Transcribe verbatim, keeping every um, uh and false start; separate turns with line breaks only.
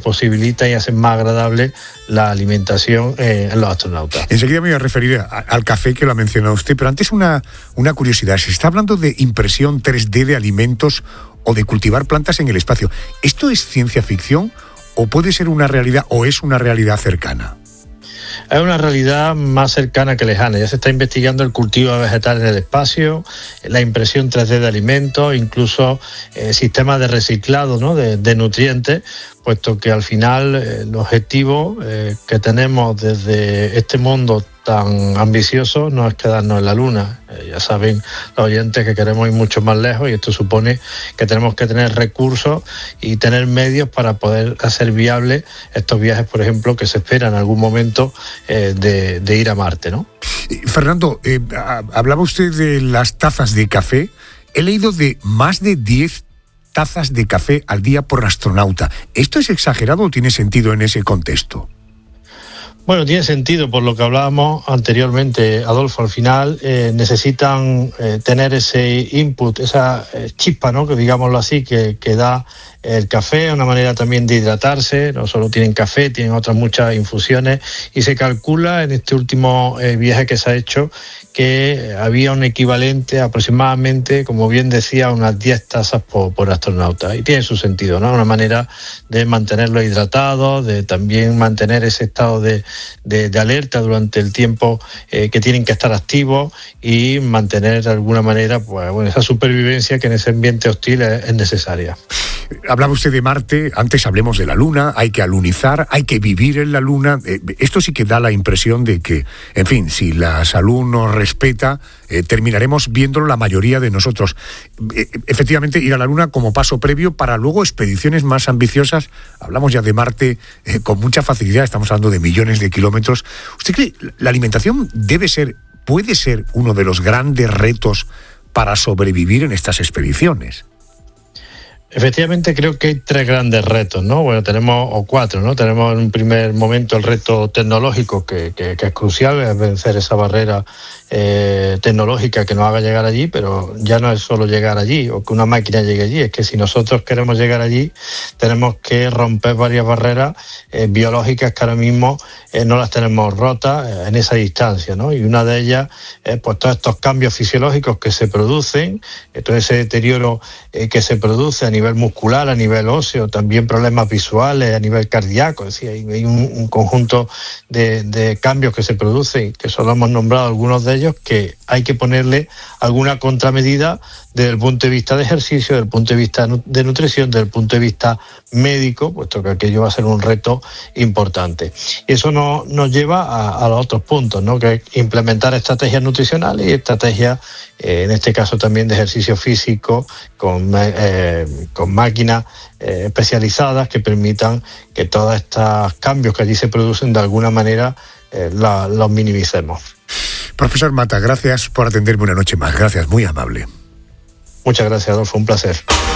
posibilitan y hacen más agradable la alimentación eh, en los astronautas.
Enseguida me voy a referir a, al café que lo ha mencionado usted, pero antes una, una curiosidad. Se está hablando de impresión tres D de alimentos o de cultivar plantas en el espacio. ¿Esto es ciencia ficción o puede ser una realidad o es una realidad cercana?
Es una realidad más cercana que lejana. Ya se está investigando el cultivo de vegetales en el espacio, la impresión tres D de alimentos, incluso eh, sistemas de reciclado, ¿no?, de, de nutrientes, puesto que al final eh, el objetivo eh, que tenemos desde este mundo tan ambicioso no es quedarnos en la Luna. Eh, ya saben los oyentes que queremos ir mucho más lejos y esto supone que tenemos que tener recursos y tener medios para poder hacer viables estos viajes, por ejemplo, que se espera en algún momento eh, de, de ir a Marte, ¿no?
Fernando, eh, hablaba usted de las tazas de café. He leído de más de diez tazas de café al día por astronauta. ¿Esto es exagerado o tiene sentido en ese contexto?
Bueno, tiene sentido por lo que hablábamos anteriormente, Adolfo. Al final eh, necesitan eh, tener ese input, esa eh, chispa, ¿no?, que digámoslo así, que, que da el café, una manera también de hidratarse. No solo tienen café, tienen otras muchas infusiones, y se calcula en este último eh, viaje que se ha hecho que había un equivalente aproximadamente, como bien decía, unas diez tazas por, por astronauta. Y tiene su sentido, ¿no? Una manera de mantenerlos hidratados, de también mantener ese estado de, de, de alerta durante el tiempo eh, que tienen que estar activos y mantener de alguna manera, pues, bueno, esa supervivencia que en ese ambiente hostil es, es necesaria.
Hablaba usted de Marte, antes hablemos de la Luna, hay que alunizar, hay que vivir en la Luna. Eh, esto sí que da la impresión de que, en fin, si la salud nos respeta, eh, terminaremos viéndolo la mayoría de nosotros. Eh, efectivamente, ir a la Luna como paso previo para luego expediciones más ambiciosas. Hablamos ya de Marte eh, con mucha facilidad, estamos hablando de millones de kilómetros. ¿Usted cree que la alimentación debe ser, puede ser uno de los grandes retos para sobrevivir en estas expediciones?
Efectivamente, creo que hay tres grandes retos, ¿no? Bueno, tenemos, o cuatro, ¿no? Tenemos en un primer momento el reto tecnológico, que, que, que es crucial, es vencer esa barrera eh, tecnológica que nos haga llegar allí, pero ya no es solo llegar allí o que una máquina llegue allí, es que si nosotros queremos llegar allí, tenemos que romper varias barreras eh, biológicas que ahora mismo eh, no las tenemos rotas eh, en esa distancia, ¿no? Y una de ellas es pues todos estos cambios fisiológicos que se producen, eh, todo ese deterioro eh, que se produce a nivel nivel muscular, a nivel óseo, también problemas visuales, a nivel cardíaco. Es decir, hay, hay un, un conjunto de, de cambios que se producen, que solo hemos nombrado algunos de ellos, que hay que ponerle alguna contramedida desde el punto de vista de ejercicio, desde el punto de vista de nutrición, desde el punto de vista médico, puesto que aquello va a ser un reto importante. Y eso no, nos lleva a, a los otros puntos, ¿no?, que es implementar estrategias nutricionales y estrategias, eh, en este caso también de ejercicio físico, con, eh, con máquinas eh, especializadas que permitan que todos estos cambios que allí se producen de alguna manera eh, la, los minimicemos.
Profesor Mata, gracias por atenderme una noche más. Gracias, muy amable.
Muchas gracias, Adolfo, un placer.